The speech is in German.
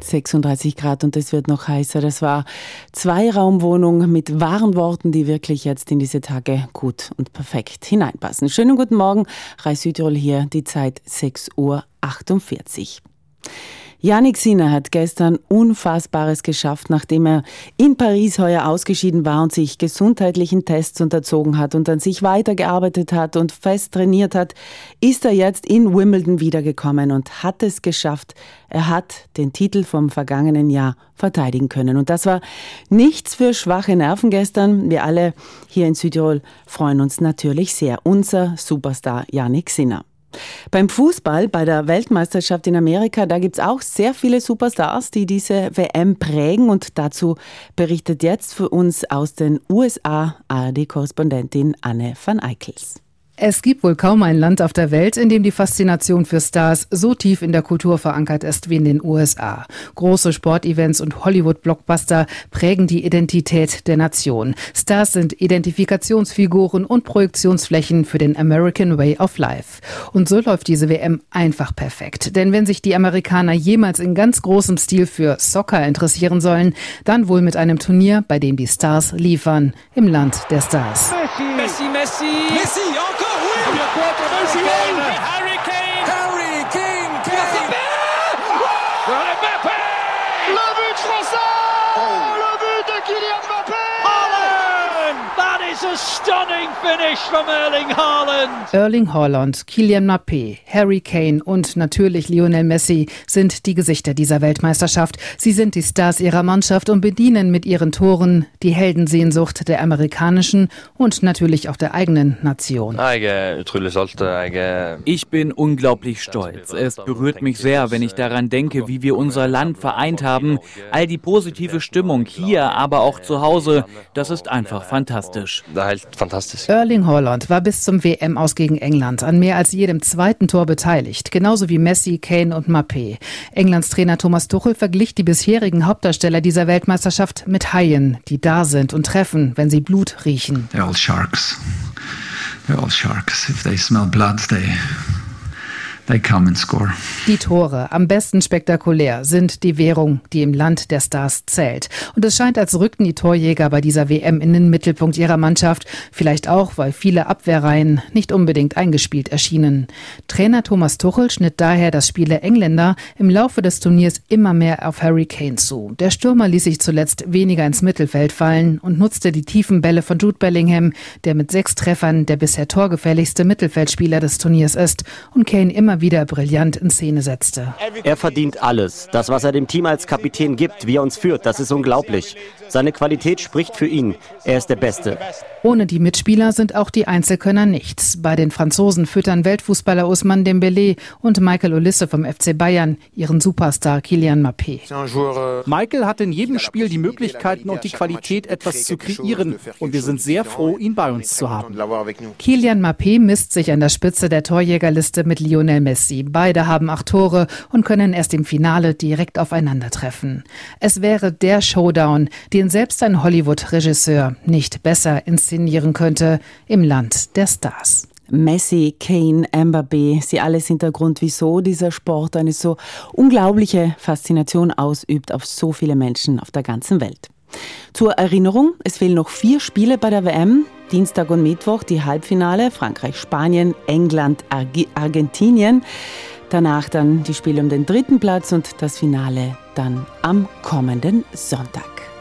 36 Grad und es wird noch heißer. Das war Zweiraumwohnung mit wahren Worten, die wirklich jetzt in diese Tage gut und perfekt hineinpassen. Schönen guten Morgen, Rai Südtirol hier, die Zeit 6:48 Uhr. Jannik Sinner hat gestern Unfassbares geschafft, nachdem er in Paris heuer ausgeschieden war und sich gesundheitlichen Tests unterzogen hat und an sich weitergearbeitet hat und fest trainiert hat, ist er jetzt in Wimbledon wiedergekommen und hat es geschafft. Er hat den Titel vom vergangenen Jahr verteidigen können. Und das war nichts für schwache Nerven gestern. Wir alle hier in Südtirol freuen uns natürlich sehr. Unser Superstar Jannik Sinner. Beim Fußball, bei der Weltmeisterschaft in Amerika, da gibt es auch sehr viele Superstars, die diese WM prägen. Und dazu berichtet jetzt für uns aus den USA ARD-Korrespondentin Anne van Eickels. Es gibt wohl kaum ein Land auf der Welt, in dem die Faszination für Stars so tief in der Kultur verankert ist wie in den USA. Große Sportevents und Hollywood-Blockbuster prägen die Identität der Nation. Stars sind Identifikationsfiguren und Projektionsflächen für den American Way of Life. Und so läuft diese WM einfach perfekt. Denn wenn sich die Amerikaner jemals in ganz großem Stil für Soccer interessieren sollen, dann wohl mit einem Turnier, bei dem die Stars liefern, im Land der Stars. Messi, encore, oui! Harry Kane! Mbappé! Le but français! Le but de Kylian Mbappé! Haaland! That is a stunning finish from Erling Haaland! Erling Haaland, Kylian Mbappé, Harry Kane und natürlich Lionel Messi sind die Gesichter dieser Weltmeisterschaft. Sie sind die Stars ihrer Mannschaft und bedienen mit ihren Toren die Heldensehnsucht der amerikanischen und natürlich auch der eigenen Nation. Ich bin unglaublich stolz. Es berührt mich sehr, wenn ich daran denke, wie wir unser Land vereint haben. All die positive Stimmung hier, aber auch zu Hause, das ist einfach fantastisch. Erling Haaland war bis zum WM-Aus gegen England an mehr als jedem zweiten Tor beteiligt, genauso wie Messi, Kane und Mbappé. Englands Trainer Thomas Tuchel verglich die bisherigen Hauptdarsteller dieser Weltmeisterschaft mit Haien, die da sind und treffen, wenn sie Blut riechen. They're all sharks. If they smell blood, they come and score. Die Tore, am besten spektakulär, sind die Währung, die im Land der Stars zählt. Und es scheint, als rückten die Torjäger bei dieser WM in den Mittelpunkt ihrer Mannschaft. Vielleicht auch, weil viele Abwehrreihen nicht unbedingt eingespielt erschienen. Trainer Thomas Tuchel schnitt daher das Spiel der Engländer im Laufe des Turniers immer mehr auf Harry Kane zu. Der Stürmer ließ sich zuletzt weniger ins Mittelfeld fallen und nutzte die tiefen Bälle von Jude Bellingham, der mit 6 Treffern der bisher torgefährlichste Mittelfeldspieler des Turniers ist und Kane immer wieder brillant in Szene setzte. Er verdient alles. Das, was er dem Team als Kapitän gibt, wie er uns führt, das ist unglaublich. Seine Qualität spricht für ihn. Er ist der Beste. Ohne die Mitspieler sind auch die Einzelkönner nichts. Bei den Franzosen füttern Weltfußballer Ousmane Dembélé und Michael Olise vom FC Bayern ihren Superstar Kylian Mbappé. Michael hat in jedem Spiel die Möglichkeiten und die Qualität, etwas zu kreieren. Und wir sind sehr froh, ihn bei uns zu haben. Kylian Mbappé misst sich an der Spitze der Torjägerliste mit Lionel Messi. Beide haben 8 Tore und können erst im Finale direkt aufeinandertreffen. Es wäre der Showdown, den selbst ein Hollywood-Regisseur nicht besser inszenieren könnte im Land der Stars. Messi, Kane, Mbappé, sie alle sind der Grund, wieso dieser Sport eine so unglaubliche Faszination ausübt auf so viele Menschen auf der ganzen Welt. Zur Erinnerung, es fehlen noch 4 Spiele bei der WM. Dienstag und Mittwoch die Halbfinale, Frankreich, Spanien, England, Argentinien. Danach dann die Spiele um den 3. Platz und das Finale dann am kommenden Sonntag.